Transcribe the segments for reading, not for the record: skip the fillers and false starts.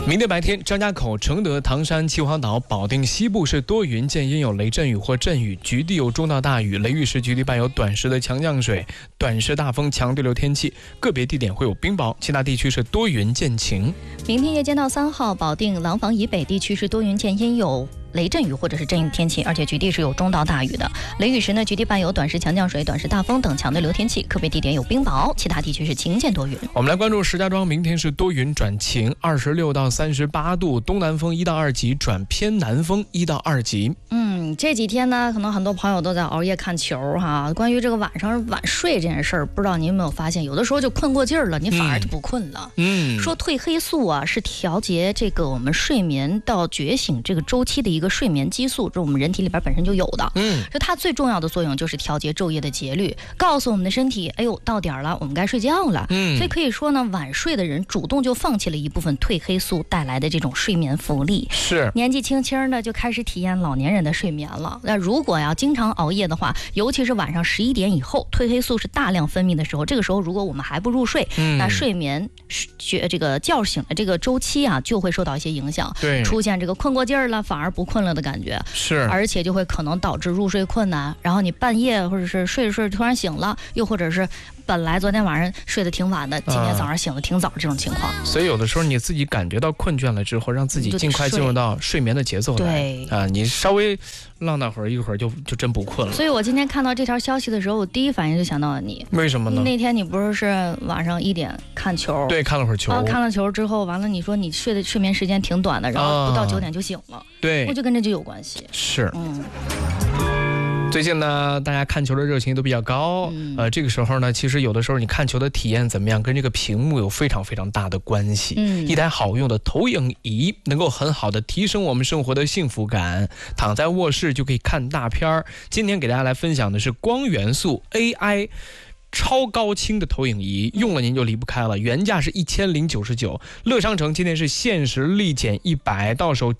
明天白天，张家口、承德、唐山、秦皇岛、保定西部是多云见阴有雷阵雨或阵雨，局地有中到大雨，雷雨时局地伴有短时的强降水、短时大风、强对流天气，个别地点会有冰雹，其他地区是多云见晴。 明天夜间到3号，保定、廊坊以北地区是多云见阴有雷阵雨或者是阵雨天气，而且局地是有中到大雨的。雷雨时呢，局地伴有短时强降水、短时大风等强对流天气，个别地点有冰雹，其他地区是晴见多云。 我们来关注石家庄，明天是多云转晴，26到38度，东南风1到2级转偏南风1到2级。 这几天呢，可能很多朋友都在熬夜看球哈。关于这个晚上晚睡这件事儿，不知道您有没有发现，有的时候就困过劲儿了，你反而就不困了。说褪黑素啊，是调节这个我们睡眠到觉醒这个周期的一个睡眠激素，这是我们人体里边本身就有的。就它最重要的作用就是调节昼夜的节律，告诉我们的身体，哎呦，到点了，我们该睡觉了。所以可以说呢，晚睡的人主动就放弃了一部分褪黑素带来的这种睡眠福利， 是年纪轻轻的就开始体验老年人的睡眠了。那如果要经常熬夜的话，尤其是晚上11点以后，褪黑素是大量分泌的时候，这个时候如果我们还不入睡，那睡眠这个觉醒的这个周期啊，就会受到一些影响， 对， 出现这个困过劲儿了，反而不困了的感觉， 是， 而且就会可能导致入睡困难，然后你半夜或者是睡着睡着突然醒了，又或者是本来昨天晚上睡得挺晚的，今天早上醒得挺早，这种情况。 所以有的时候你自己感觉到困倦了之后，让自己尽快进入到睡眠的节奏来。 对啊，你稍微浪那会儿，一会儿就真不困了。 所以我今天看到这条消息的时候，我第一反应就想到了你。 为什么呢？ 那天你不是晚上1点看球？ 对，看了会儿球。 看了球之后，完了你说你睡眠时间挺短的，然后不到9点就醒了。 对， 我就跟这就有关系。 是。最近呢，大家看球的热情都比较高。这个时候呢，其实有的时候你看球的体验怎么样，跟这个屏幕有非常非常大的关系。一台好用的投影仪能够很好的提升我们生活的幸福感，躺在卧室就可以看大片儿。今天给大家来分享的是光元素 AI。超高清的投影仪用了您就离不开了，原价是1099，乐商城今天是限时立减100，到手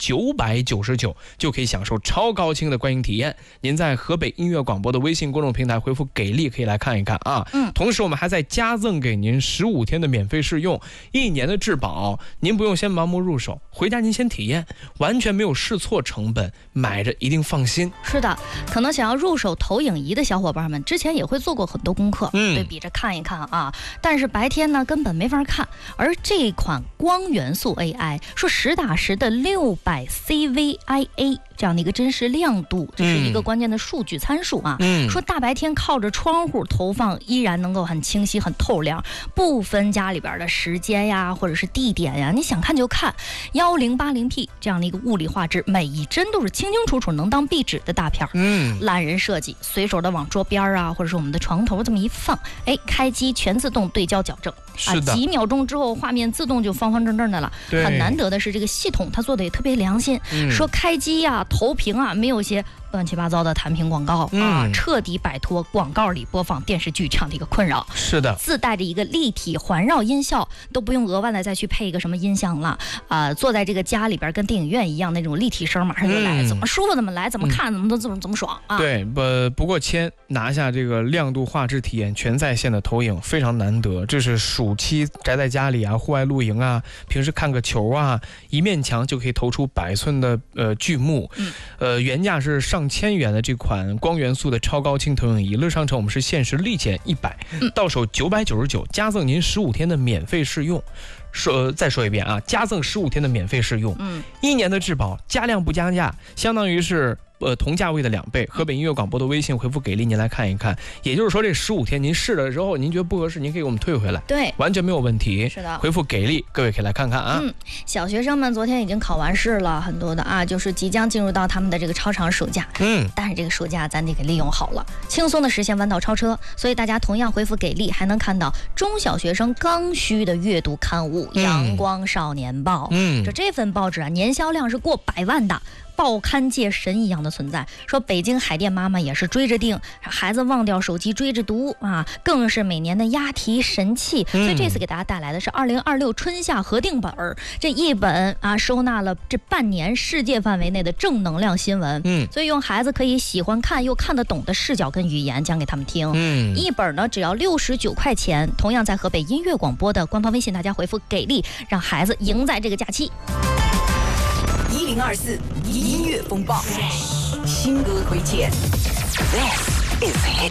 999，就可以享受超高清的观影体验。您在河北音乐广播的微信公众平台回复给力可以来看一看啊。同时我们还在加赠给您15天的免费试用，1年的质保，您不用先盲目入手，回家您先体验，完全没有试错成本，买着一定放心。 是的，可能想要入手投影仪的小伙伴们之前也会做过很多功课，对比着看一看啊，但是白天呢根本没法看。而这款光元素 AI 说实打实的600 CVIA 这样的一个真实亮度，这是一个关键的数据参数啊。说大白天靠着窗户投放依然能够很清晰很透亮，不分家里边的时间呀或者是地点呀，你想看就看。1080P 这样的一个物理画质，每一帧都是清清楚楚能当壁纸的大片。懒人设计，随手的往桌边啊或者是我们的床头这么一放，开机全自动对焦矫正啊，几秒钟之后画面自动就方方正正的了。很难得的是这个系统它做的也特别良心，说开机啊投屏啊没有些乱七八糟的弹屏广告啊，彻底摆脱广告里播放电视剧这样的一个困扰。 是的， 自带着一个立体环绕音效，都不用额外的再去配一个什么音响了啊，坐在这个家里边跟电影院一样那种立体声马上就来，怎么舒服怎么来，怎么看怎么爽啊。 对，不过拿下这个亮度画质体验全在线的投影非常难得，这是暑期宅在家里啊，户外露营啊，平时看个球啊，一面墙就可以投出100寸的巨幕。原价是上千元的这款光元素的超高清投影仪，乐商城我们是限时立减100，到手999，加赠您15天的免费试用。再说一遍啊，加赠15天的免费试用，1年的质保，加量不加价，相当于是同价位的2倍。河北音乐广播的微信回复给力，您来看一看。也就是说，这15天您试了之后，您觉得不合适，您可以给我们退回来， 对， 完全没有问题。 是的， 回复给力，各位可以来看看啊。 小学生们昨天已经考完试了，很多的啊，就是即将进入到他们的这个超长暑假。但是这个暑假咱得给利用好了，轻松的实现弯道超车。所以大家同样回复给力，还能看到中小学生刚需的阅读刊物《阳光少年报》。这份报纸啊，年销量是过100万的。 报刊界神一样的存在。说北京海淀妈妈也是追着订，孩子忘掉手机追着读啊，更是每年的押题神器。所以这次给大家带来的是2026春夏合订本，这一本啊收纳了这半年世界范围内的正能量新闻。所以用孩子可以喜欢看又看得懂的视角跟语言讲给他们听。一本呢只要69块钱，同样在河北音乐广播的官方微信，大家回复给力，让孩子赢在这个假期。 1024音乐风暴，新歌推荐。This is hit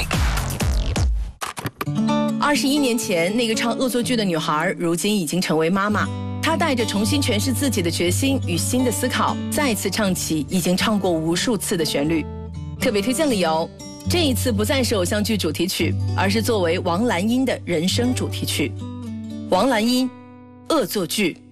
music。21年前，那个唱恶作剧的女孩，如今已经成为妈妈。她带着重新诠释自己的决心与新的思考，再次唱起已经唱过无数次的旋律。特别推荐理由，这一次不再是偶像剧主题曲，而是作为王蓝音的人生主题曲。王蓝音，恶作剧。